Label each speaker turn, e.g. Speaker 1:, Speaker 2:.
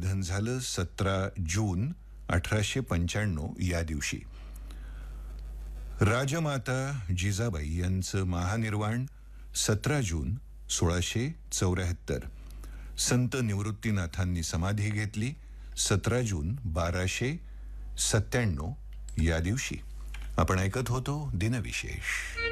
Speaker 1: निधन झालं 17 जून 1895 या दिवशी. राजमाता जिजाबाई यांचं महानिर्वाण 17 जून 1674. संत निवृत्तीनाथांनी समाधी घेतली 17 जून 1297 या दिवशी. आपण ऐकत होतो दिनविशेष.